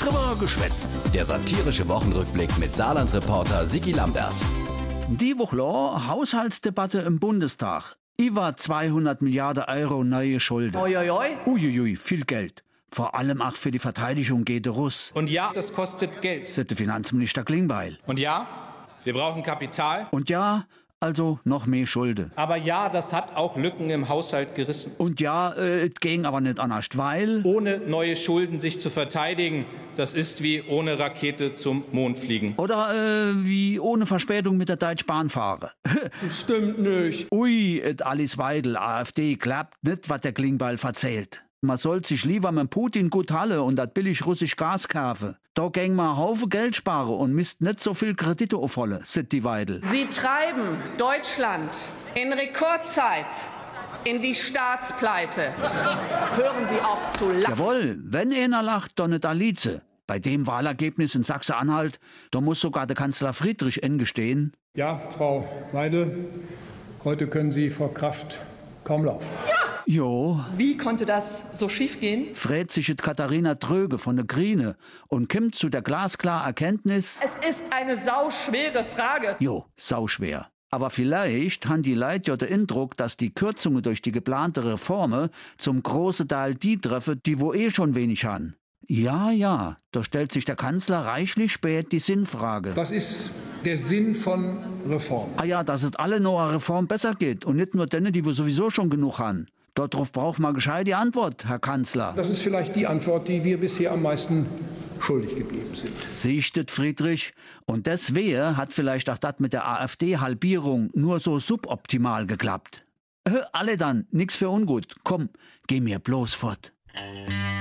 Trimmer geschwätzt. Der satirische Wochenrückblick mit Saarland-Reporter Sigi Lambert. Die Woche lang Haushaltsdebatte im Bundestag. Über 200 Milliarden Euro neue Schulden. Uiuiui, viel Geld. Vor allem auch für die Verteidigung geht der Russ. Und ja, das kostet Geld. Sagt der Finanzminister Klingbeil. Und ja, wir brauchen Kapital. Und ja, also noch mehr Schulden. Aber ja, das hat auch Lücken im Haushalt gerissen. Und ja, es ging aber nicht anders, weil... Ohne neue Schulden sich zu verteidigen, das ist wie ohne Rakete zum Mond fliegen. Oder wie ohne Verspätung mit der Deutschen Bahn fahren. Stimmt nicht. Ui, Alice Weidel, AfD, klappt nicht, was der Klingbeil verzählt. Man soll sich lieber mit Putin gut halten und das billig russisch Gas kaufen. Da gäng man Haufen Geld sparen und misst nicht so viel Kredite aufholen, sagt die Weidel. Sie treiben Deutschland in Rekordzeit in die Staatspleite. Hören Sie auf zu lachen. Jawohl, wenn einer lacht, dann nicht Alice. Bei dem Wahlergebnis in Sachsen-Anhalt, da muss sogar der Kanzler Friedrich gestehen. Ja, Frau Weidel, heute können Sie vor Kraft kaum laufen. Jo, Wie konnte das so schief gehen? fragt sich Katharina Tröge von der Grüne und kommt zu der glasklaren Erkenntnis, Es ist eine sauschwere Frage. jo, sauschwer. Aber vielleicht haben die Leute ja den Eindruck, dass die Kürzungen durch die geplante Reformen zum großen Teil die treffen, die wo schon wenig haben. Ja, da stellt sich der Kanzler reichlich spät die Sinnfrage. Was ist der Sinn von Reform? Ah ja, dass es alle noch eine Reform besser geht und nicht nur denen, die wir sowieso schon genug haben. Darauf braucht man gescheit die Antwort, Herr Kanzler. Das ist vielleicht die Antwort, die wir bisher am meisten schuldig geblieben sind. Sichtet Friedrich. Und deswegen hat vielleicht auch das mit der AfD-Halbierung nur so suboptimal geklappt. Alle dann, nix für ungut. Komm, geh mir bloß fort.